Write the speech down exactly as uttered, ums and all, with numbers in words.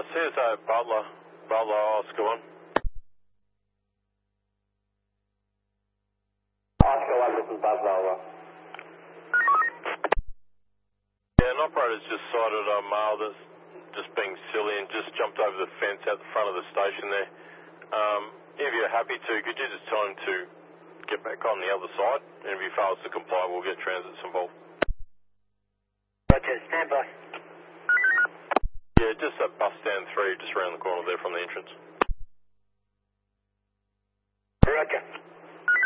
C S A Butler, Butler, Oscar one. Oscar one, this is Butler, over. Yeah, an operator's just sighted a male that's just being silly and just jumped over the fence out the front of the station there. Um, if you're happy to, could you just tell him to get back on the other side? And if he fails to comply, we'll get transits involved. Roger, stand by. Yeah, just at bus stand three, just around the corner there from the entrance. Roger.